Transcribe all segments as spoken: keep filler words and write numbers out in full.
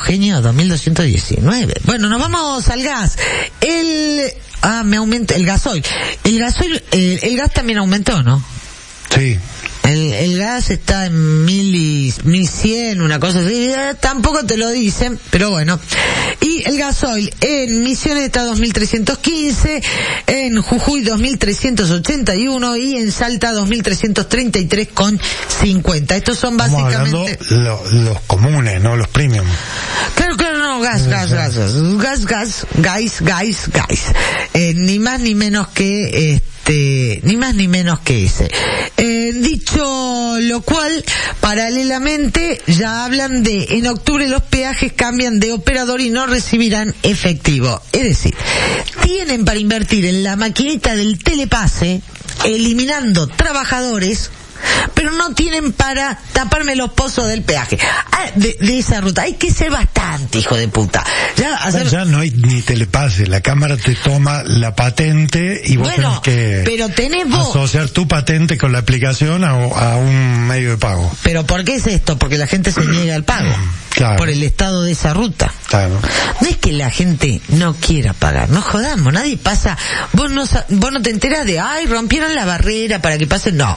Eugenio, dos mil doscientos diecinueve. Bueno, nos vamos al gas. El, ah, me aumenta, el gasoil. El gasoil, el, el gas también aumentó, ¿no? Sí. El, el gas está en mil y mil cien, una cosa así, eh, tampoco te lo dicen, pero bueno. Y el gasoil en Misiones está dos mil trescientos quince, en Jujuy dos mil trescientos ochenta y uno y en Salta dos mil trescientos treinta y tres con cincuenta. Estos son básicamente lo, los comunes, no los premium. Claro, claro, no, gas, gas, gas, gas, gas, gas, gas, gas, gas. Eh, ni más ni menos que este, ni más ni menos que ese. Eh, dicho lo cual, paralelamente ya hablan de en octubre los peajes cambian de operador y no recibirán efectivo. Es decir, tienen para invertir en la maquinita del telepase, eliminando trabajadores, pero no tienen para taparme los pozos del peaje. Ah, de, de esa ruta. Hay que ser bastante, hijo de puta. Ya, hacer... ya no hay ni telepase. La cámara te toma la patente y vos bueno, tenés que pero tenés vos... asociar tu patente con la aplicación a, a un medio de pago. ¿Pero por qué es esto? Porque la gente se niega al pago. Claro. Por el estado de esa ruta. Claro. No es que la gente no quiera pagar, no jodamos, nadie pasa, vos no, vos no te enterás de, ay, rompieron la barrera para que pasen, no.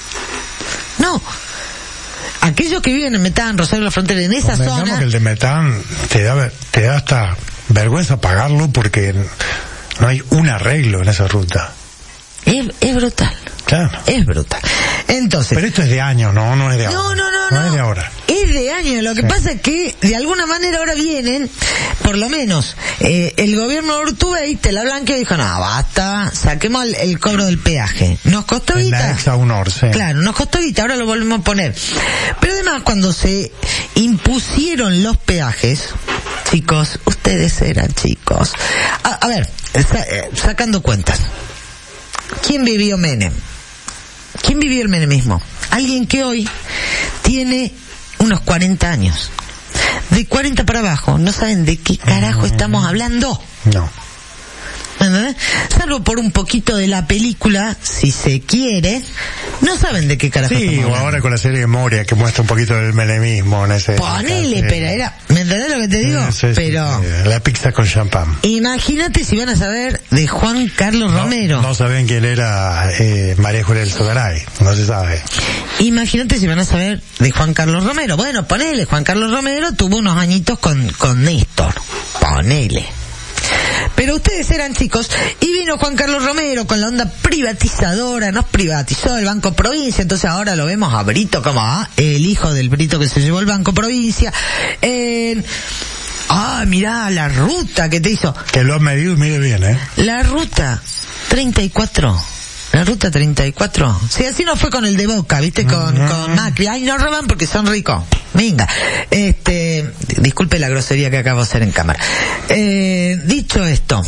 No. Aquellos que viven en Metán, Rosario La Frontera, en esa Convengamos zona... que el de Metán te da, te da hasta vergüenza pagarlo porque no hay un arreglo en esa ruta. Es, es brutal. Claro. Es brutal. Entonces... Pero esto es de años, no, no es de ahora. No, no, no, no. no. es de ahora. Es de años. Lo que sí. pasa es que, de alguna manera ahora vienen, por lo menos, eh, el gobierno de Urtubey, Tela Blanca, dijo, no, basta, saquemos el, el cobro del peaje. Nos costó en guita. La Exaunor, sí. Claro, nos costó guita, ahora lo volvemos a poner. Pero además, cuando se impusieron los peajes, chicos, ustedes eran chicos. A, a ver, sa, eh, sacando cuentas. ¿Quién vivió Menem? ¿Quién vivió el menemismo? Alguien que hoy tiene unos cuarenta años. De cuarenta para abajo, no saben de qué carajo estamos hablando. No. ¿Entendés? Salvo por un poquito de la película, si se quiere, no saben de qué carajo sí, estamos hablando. Sí, o ahora con la serie de Moria, que muestra un poquito del menemismo en ese... Ponele, pero era... ¿Me entendés lo que te digo? Sí, sí, pero... Sí, la pizza con champán. Imagínate si van a saber de Juan Carlos no, Romero. No saben quién era eh, María Julia del Sogaray, no se sabe. Imagínate si van a saber de Juan Carlos Romero. Bueno, ponele, Juan Carlos Romero tuvo unos añitos con, con Néstor. Ponele. Pero ustedes eran chicos y vino Juan Carlos Romero con la onda privatizadora, nos privatizó el Banco Provincia, entonces ahora lo vemos a Brito como ah, el hijo del Brito que se llevó el Banco Provincia. Eh, ah, mirá la ruta que te hizo. Que lo han medido y mide bien, ¿eh? La ruta treinta y cuatro. La ruta treinta y cuatro. Sí, así no fue con el de Boca, ¿viste? Con, mm-hmm. con Macri. Ay, no roban porque son ricos. Venga. Este, disculpe la grosería que acabo de hacer en cámara. Eh, dicho esto,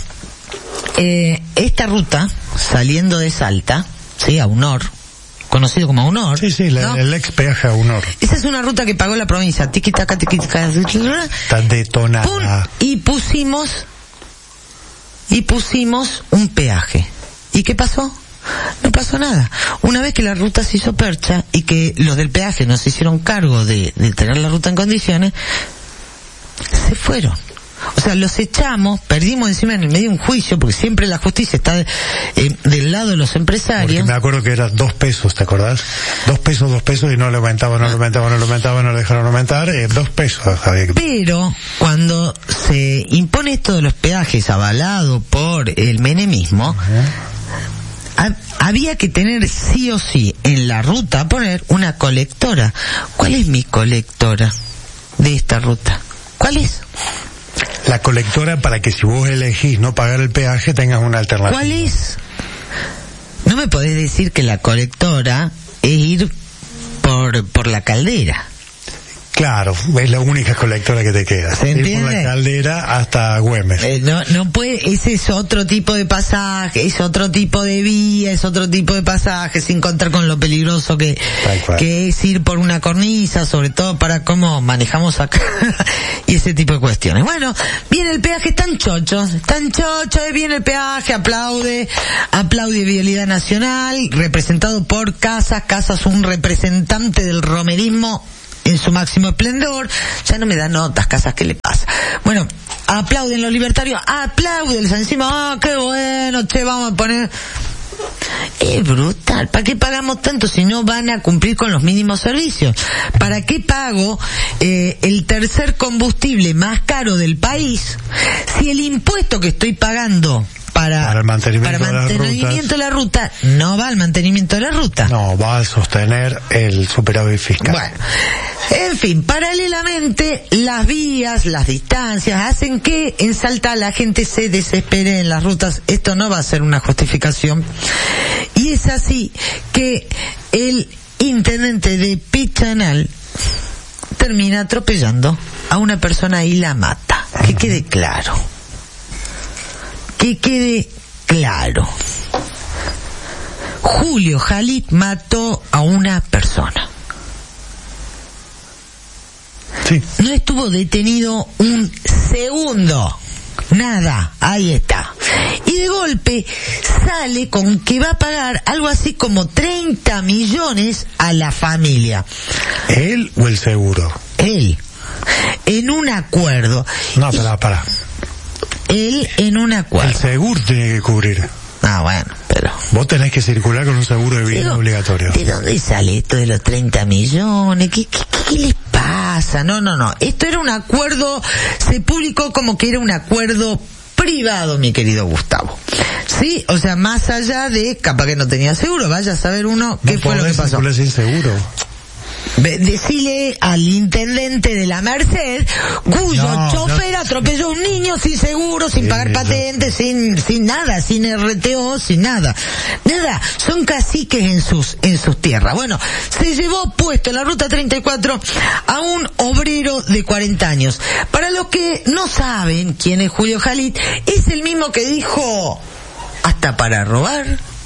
eh, esta ruta, saliendo de Salta, sí, a Unor, conocido como Unor. Sí, sí, la, ¿no? El ex peaje a Unor. Esa es una ruta que pagó la provincia. Tiki taca, tiki taca. Está detonada. Pum, y pusimos, y pusimos un peaje. ¿Y qué pasó? No pasó nada. Una vez que la ruta se hizo percha y que los del peaje no se hicieron cargo de, de tener la ruta en condiciones, se fueron. O sea, los echamos, perdimos encima en el medio un juicio, porque siempre la justicia está de, eh, del lado de los empresarios. Porque me acuerdo que era dos pesos, ¿te acordás? Dos pesos, dos pesos, y no lo aumentaban, no lo aumentaban, no lo aumentaban, no lo dejaron aumentar, eh, dos pesos había que... Pero, cuando se impone esto de los peajes avalado por el menemismo, uh-huh. había que tener sí o sí en la ruta, poner una colectora. ¿Cuál es mi colectora de esta ruta? ¿Cuál es? La colectora para que si vos elegís no pagar el peaje tengas una alternativa. ¿Cuál es? No me podés decir que la colectora es ir por, por la Caldera. Claro, es la única colectora que te queda. ¿Se entiende? Ir por la Caldera hasta Güemes. Eh, no, no puede, ese es otro tipo de pasaje, es otro tipo de vía, es otro tipo de pasaje, sin contar con lo peligroso que, que es ir por una cornisa, sobre todo para cómo manejamos acá, y ese tipo de cuestiones. Bueno, viene el peaje, están chochos, están chochos, viene el peaje, aplaude, aplaude Vialidad Nacional, representado por Casas, Casas un representante del romerismo en su máximo esplendor. Ya no me da notas, Casas, ¿qué le pasa? Bueno, aplauden los libertarios, aplauden, encima, ah, qué bueno, che, vamos a poner... Es brutal. ¿Para qué pagamos tanto si no van a cumplir con los mínimos servicios? ¿Para qué pago eh, el tercer combustible más caro del país si el impuesto que estoy pagando para, para el mantenimiento, para mantenimiento de, las de la ruta no va al mantenimiento de la ruta? No, va a sostener el superávit fiscal. Bueno, en fin, paralelamente las vías, las distancias hacen que en Salta la gente se desespere en las rutas. Esto no va a ser una justificación. Y es así que el intendente de Pichanal termina atropellando a una persona y la mata. Que quede claro. Que quede claro. Julio Jalí mató a una persona. Sí. No estuvo detenido un segundo. Nada, ahí está. Y de golpe sale con que va a pagar algo así como treinta millones a la familia. ¿Él o el seguro? Él. En un acuerdo. No, pará, pará. Él en un acuerdo. El seguro tiene que cubrir. Ah, bueno, pero... Vos tenés que circular con un seguro de vida obligatorio. ¿De dónde sale esto de los treinta millones? ¿Qué, qué, qué les pasa? No, no, no. Esto era un acuerdo, se publicó como que era un acuerdo privado, mi querido Gustavo. Sí, o sea, más allá de, capaz que no tenía seguro, vaya a saber uno qué no fue lo que pasó. No sin seguro. Decile al intendente de la Merced, cuyo no, chofer no. atropelló a un niño sin seguro, sin sí, pagar patente, no. sin sin nada, sin R T O, sin nada. Nada, son caciques en sus en sus tierras. Bueno, se llevó puesto en la ruta treinta y cuatro a un obrero de cuarenta años. Para los que no saben quién es Julio Jalí, es el mismo que dijo, hasta para robar...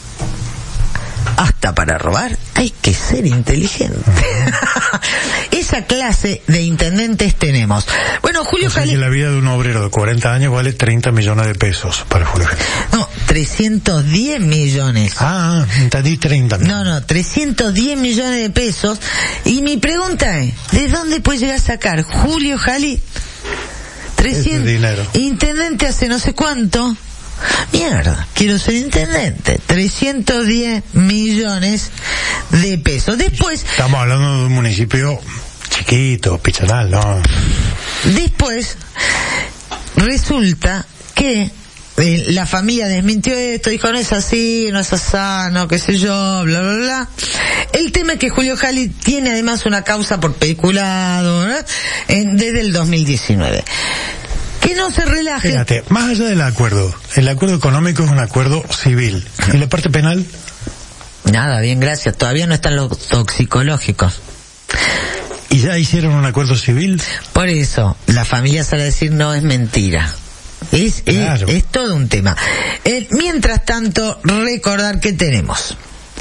Hasta para robar hay que ser inteligente. Esa clase de intendentes tenemos. Bueno, Julio o sea, Jalí... que la vida de un obrero de cuarenta años vale treinta millones de pesos para Julio Jalí. No, trescientos diez millones. Ah, entendí treinta. No, no, trescientos diez millones de pesos. Y mi pregunta es, ¿de dónde puede llegar a sacar Julio Jalí trescientos dinero? Intendente hace no sé cuánto. Mierda, quiero ser intendente. trescientos diez millones de pesos. Después... Estamos hablando de un municipio chiquito, Pichanal, ¿no? Después, resulta que eh, la familia desmintió esto, dijo, no es así, no es asano, qué sé yo, bla, bla, bla. El tema es que Julio Jalí tiene además una causa por peculado, ¿eh? en, desde el dos mil diecinueve. Que no se relaje. Fíjate, más allá del acuerdo, el acuerdo económico es un acuerdo civil. ¿Y la parte penal? Nada, bien, gracias. Todavía no están los toxicológicos. ¿Y ya hicieron un acuerdo civil? Por eso, la familia sale a decir no es mentira. Es, claro. es, es todo un tema. Eh, mientras tanto, recordar que tenemos.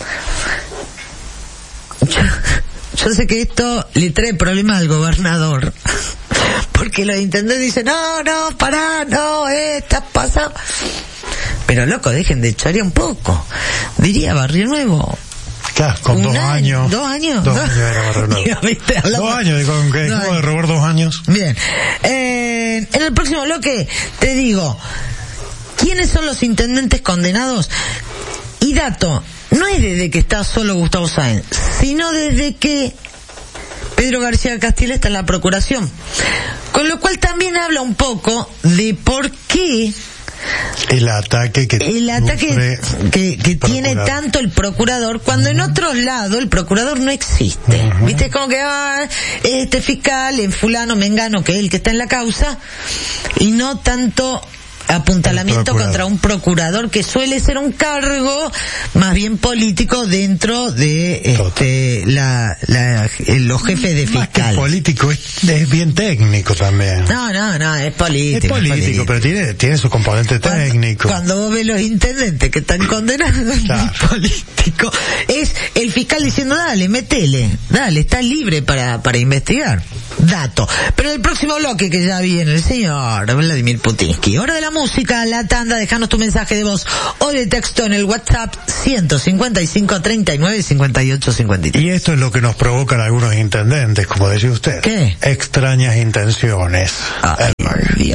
Yo, yo sé que esto le trae problemas al gobernador. Porque los intendentes dicen, no, no, pará, no, eh, estás pasando. Pero loco, dejen de chorear un poco. Diría Barrio Nuevo. Claro, con dos año, años. ¿Dos años? Dos, dos años era Barrio Nuevo. ¿Viste? Dos años, con que dejó de robar dos años. Bien. Eh, en el próximo bloque te digo, ¿quiénes son los intendentes condenados? Y dato, no es desde que está solo Gustavo Sáenz, sino desde que Pedro García Castil está en la procuración. Con lo cual también habla un poco de por qué el ataque que el ataque que, que tiene tanto el procurador, cuando uh-huh. en otros lados el procurador no existe. Uh-huh. Viste, como que ah, este fiscal en fulano mengano, que es el que está en la causa, y no tanto apuntalamiento contra un procurador, que suele ser un cargo más bien político dentro de este, la, la, los jefes de fiscales. Más que político, es, es bien técnico también. No, no, no, es político. Es político, es político. Pero tiene, tiene su componente cuando, técnico. Cuando vos ves los intendentes que están condenados, claro. Es político. Es el fiscal diciendo, dale, metele, dale, está libre para, para investigar. Dato. Pero el próximo bloque que ya viene el señor Vladimir Putinsky. Hora de la música, la tanda, dejanos tu mensaje de voz o de texto en el WhatsApp ciento cincuenta y cinco, treinta y nueve, cincuenta y ocho, cincuenta y tres. Y esto es lo que nos provocan algunos intendentes, como decía usted. ¿Qué? Extrañas intenciones. Ay, Dios.